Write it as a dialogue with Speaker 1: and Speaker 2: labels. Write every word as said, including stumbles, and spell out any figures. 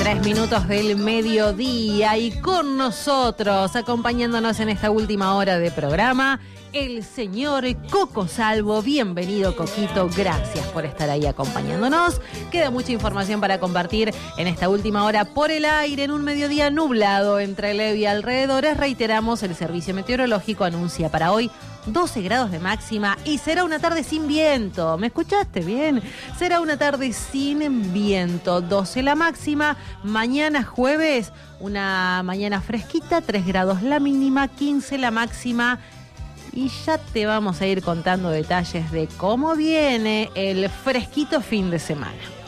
Speaker 1: Tres minutos del mediodía y con nosotros, acompañándonos en esta última hora de programa, el señor Coco Salvo. Bienvenido, Coquito, gracias por estar ahí acompañándonos. Queda mucha información para compartir en esta última hora por el aire, en un mediodía nublado entre Lev y alrededores. Reiteramos, el servicio meteorológico anuncia para hoy doce grados de máxima y será una tarde sin viento. ¿Me escuchaste bien? Será una tarde sin viento. doce la máxima. Mañana jueves, una mañana fresquita, tres grados la mínima, quince la máxima. Y ya te vamos a ir contando detalles de cómo viene el fresquito fin de semana.